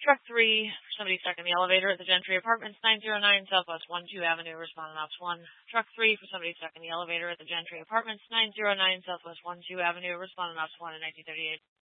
Truck 3 for somebody stuck in the elevator at the Gentry Apartments, 909 Southwest 12 Avenue, responding Ops 1. Truck 3 for somebody stuck in the elevator at the Gentry Apartments, 909 Southwest 12 Avenue, responding Ops 1 in 1938.